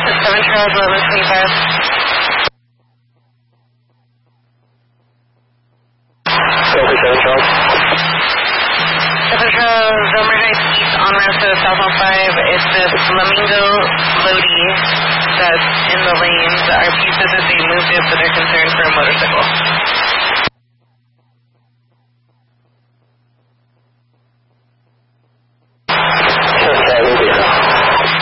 7 Charles 1125. 7 Charles. 7 Charles, Elmer Heights East on ramp to South on 5. It's the Flamingo Lodi that's in the lanes. Our P says that they moved it, but they're concerned for a motorcycle.